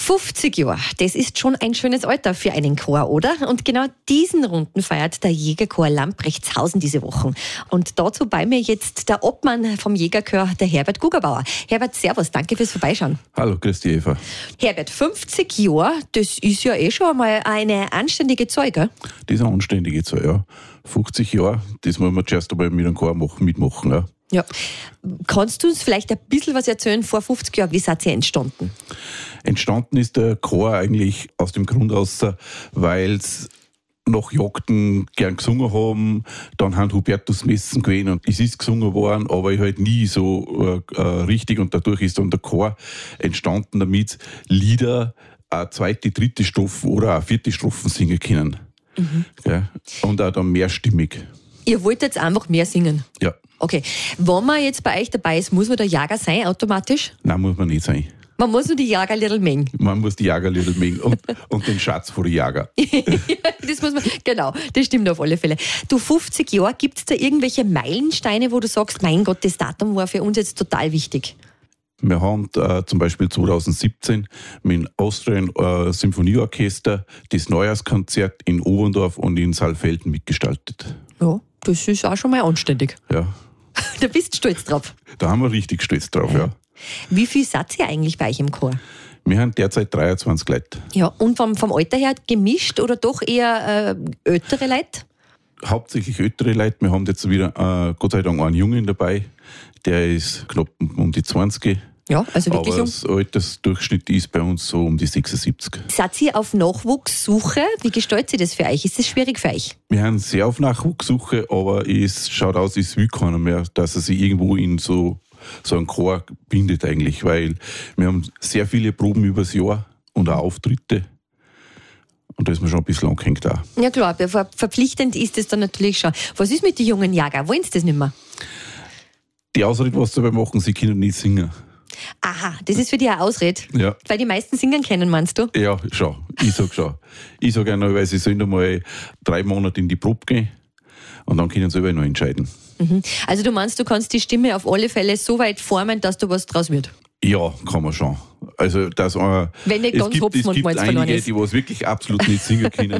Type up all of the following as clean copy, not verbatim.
50 Jahre, das ist schon ein schönes Alter für einen Chor, oder? Und genau diesen Runden feiert der Jägerchor Lamprechtshausen diese Woche. Und dazu bei mir jetzt der Obmann vom Jägerchor, der Herbert Gugerbauer. Herbert, servus, danke fürs Vorbeischauen. Hallo, grüß dich, Eva. Herbert, 50 Jahre, das ist ja schon einmal eine anständige Zahl, gell? Das ist eine anständige Zahl, ja. 50 Jahre, das muss man zuerst einmal mit einem Chor mitmachen, ja. Ja. Kannst du uns vielleicht ein bisschen was erzählen vor 50 Jahren? Wie seid ihr entstanden? Entstanden ist der Chor eigentlich aus dem Grund aus, weil es nach Jagden gern gesungen haben, dann haben Hubertusmessen gewesen und es ist gesungen worden, aber halt nie so richtig, und dadurch ist dann der Chor entstanden, damit Lieder eine zweite, dritte Strophe oder eine vierte Strophen singen können. Mhm. Ja, und auch dann mehrstimmig. Ihr wollt jetzt einfach mehr singen? Ja. Okay. Wenn man jetzt bei euch dabei ist, muss man der Jager sein automatisch? Nein, muss man nicht sein. Man muss nur die Jagerliedl mengen. Man muss die Jagerliedl mengen und den Schatz vor die Jager. Das muss man, genau, das stimmt auf alle Fälle. Du, 50 Jahre, gibt es da irgendwelche Meilensteine, wo du sagst, mein Gott, das Datum war für uns jetzt total wichtig? Wir haben zum Beispiel 2017 mit dem Austrian Symphonieorchester das Neujahrskonzert in Oberndorf und in Saalfelden mitgestaltet. Ja, das ist auch schon mal anständig. Ja. Da bist du stolz drauf. Da haben wir richtig stolz drauf, ja. Wie viel seid ihr eigentlich bei euch im Chor? Wir haben derzeit 23 Leute. Ja, und vom Alter her gemischt oder doch eher ältere Leute? Hauptsächlich ältere Leute. Wir haben jetzt wieder, Gott sei Dank, einen Jungen dabei. Der ist knapp um die 20. Ja, also wirklich aber das Altersdurchschnitt ist bei uns so um die 76. Seid ihr auf Nachwuchssuche? Wie gestaltet sich das für euch? Ist das schwierig für euch? Wir haben sehr auf Nachwuchssuche, aber es schaut aus, es will keiner mehr, dass er sich irgendwo in so einen Chor bindet eigentlich, weil wir haben sehr viele Proben übers Jahr und auch Auftritte. Und da ist man schon ein bisschen angehängt auch. Ja klar, verpflichtend ist es dann natürlich schon. Was ist mit den jungen Jäger? Wollen sie das nicht mehr? Die Ausrede, was sie dabei machen, sie können nicht singen. Aha, das ist für dich eine Ausrede? Ja. Weil die meisten singen können, meinst du? Ja, schon. Ich sag schon. Ich sage einmal, weil sie sollen einmal 3 Monate in die Probe gehen und dann können sie selber noch entscheiden. Mhm. Also du meinst, du kannst die Stimme auf alle Fälle so weit formen, dass da was draus wird? Ja, kann man schon. Also, dass wenn nicht ganz Hopfen und Malz verloren ist. Es gibt einige, die was wirklich absolut nicht singen können,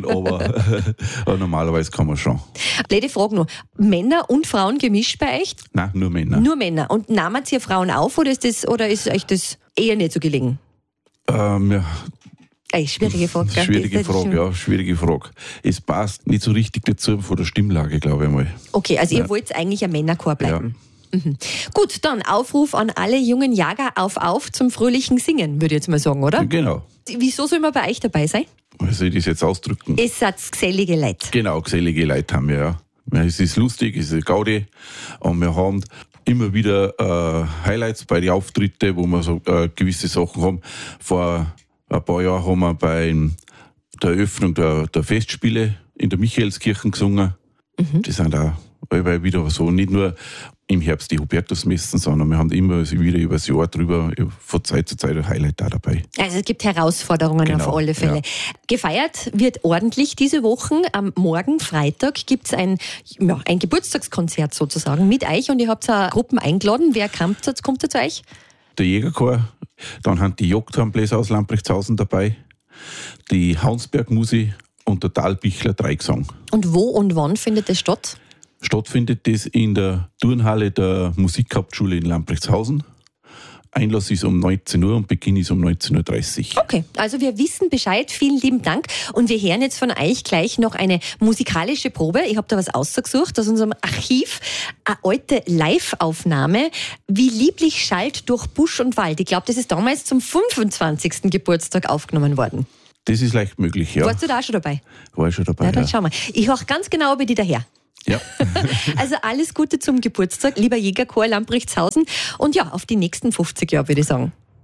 aber normalerweise kann man schon. Blöde Frage noch. Männer und Frauen gemischt bei euch? Nein, nur Männer. Nur Männer. Und nehmt ihr Frauen auf oder ist euch das eher nicht so gelegen? Ja. Schwierige Frage. Schwierige Frage. Es passt nicht so richtig dazu von der Stimmlage, glaube ich mal. Okay, also ihr wollt eigentlich ein Männerchor bleiben. Ja. Mhm. Gut, dann Aufruf an alle jungen Jäger auf zum fröhlichen Singen, würde ich jetzt mal sagen, oder? Genau. Wieso soll man bei euch dabei sein? Wie soll ich das jetzt ausdrücken? Es seid gesellige Leute. Ja, gesellige Leute haben wir, ja. Es ist lustig, es ist Gaudi und wir haben immer wieder Highlights bei den Auftritten, wo wir so gewisse Sachen haben. Vor ein paar Jahren haben wir bei der Eröffnung der Festspiele in der Michaelskirche gesungen. Mhm. Die sind auch wieder so, nicht nur im Herbst die Hubertusmessen, sondern wir haben immer wieder über das Jahr drüber von Zeit zu Zeit ein Highlight da dabei. Also es gibt Herausforderungen auf alle Fälle. Ja. Gefeiert wird ordentlich diese Woche. Am Morgen, Freitag, gibt es ein Geburtstagskonzert sozusagen mit euch und ihr habt auch Gruppen eingeladen. Wer kommt da zu euch? Der Jägerchor, dann haben die Jagdhornbläser aus Lamprechtshausen dabei, die Haunsberg-Musi und der Talbichler Dreigesang. Und wo und wann findet das statt? Stattfindet das in der Turnhalle der Musikhauptschule in Lamprechtshausen. Einlass ist um 19 Uhr und Beginn ist um 19.30 Uhr. Okay, also wir wissen Bescheid. Vielen lieben Dank. Und wir hören jetzt von euch gleich noch eine musikalische Probe. Ich habe da was ausgesucht aus unserem Archiv. Eine alte Live-Aufnahme. Wie lieblich schallt durch Busch und Wald. Ich glaube, das ist damals zum 25. Geburtstag aufgenommen worden. Das ist leicht möglich, ja. Warst du da auch schon dabei? War ich schon dabei, ja. Dann schauen wir. Ich höre ganz genau bei dir daher. Ja. Also alles Gute zum Geburtstag, lieber Jägerchor Lamprechtshausen. Und ja, auf die nächsten 50 Jahre, würde ich sagen.